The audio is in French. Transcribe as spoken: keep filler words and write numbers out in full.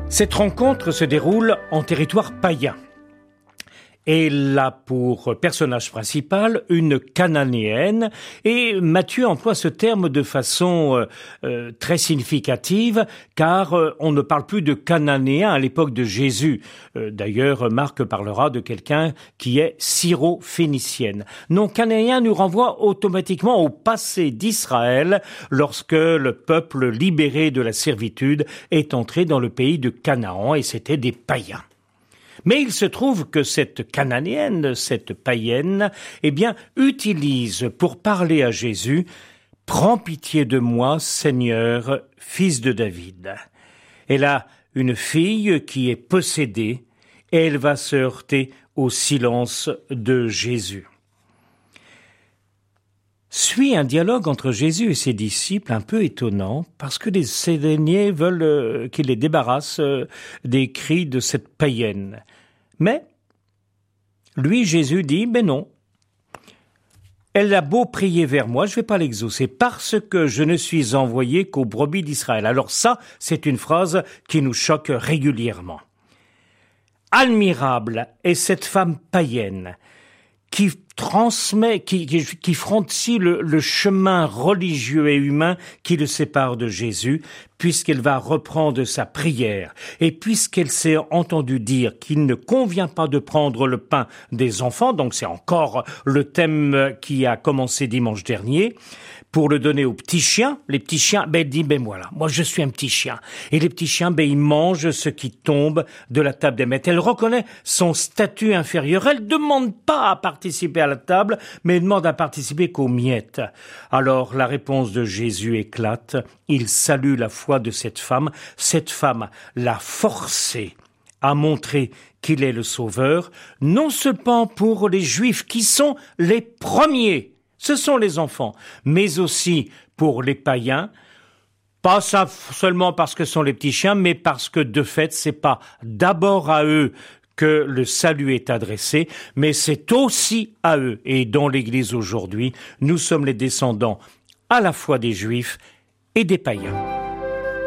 Cette rencontre se déroule en territoire païen. Et elle a pour personnage principal une cananéenne, et Matthieu emploie ce terme de façon euh, euh, très significative, car euh, on ne parle plus de cananéen à l'époque de Jésus. Euh, d'ailleurs, Marc parlera de quelqu'un qui est syro-phénicienne. Non, cananéen nous renvoie automatiquement au passé d'Israël, lorsque le peuple libéré de la servitude est entré dans le pays de Canaan, et c'était des païens. Mais il se trouve que cette cananéenne, cette païenne, eh bien, utilise pour parler à Jésus « Prends pitié de moi, Seigneur, fils de David ». Elle a une fille qui est possédée et elle va se heurter au silence de Jésus. Suit un dialogue entre Jésus et ses disciples un peu étonnant, parce que les Sédéniens veulent euh, qu'il les débarrasse euh, des cris de cette païenne. Mais, lui, Jésus dit, mais non, elle a beau prier vers moi, je ne vais pas l'exaucer, parce que je ne suis envoyé qu'aux brebis d'Israël. Alors ça, c'est une phrase qui nous choque régulièrement. Admirable est cette femme païenne, qui transmet, qui, qui, qui frontit le, le chemin religieux et humain qui le sépare de Jésus, puisqu'elle va reprendre sa prière, et puisqu'elle s'est entendue dire qu'il ne convient pas de prendre le pain des enfants, donc c'est encore le thème qui a commencé dimanche dernier, pour le donner aux petits chiens. Les petits chiens, ben, elle dit, ben voilà, moi je suis un petit chien. Et les petits chiens, ben, ils mangent ce qui tombe de la table des maîtres. Elle reconnaît son statut inférieur. Elle demande pas à participer à la table, mais elle demande à participer qu'aux miettes. Alors, la réponse de Jésus éclate. Il salue la foi de cette femme. Cette femme l'a forcé à montrer qu'il est le Sauveur, non seulement pour les Juifs qui sont les premiers, ce sont les enfants, mais aussi pour les païens, pas ça seulement parce que ce sont les petits chiens, mais parce que de fait, c'est pas d'abord à eux que le salut est adressé, mais c'est aussi à eux. Et dans l'Église aujourd'hui, nous sommes les descendants à la fois des Juifs et des païens.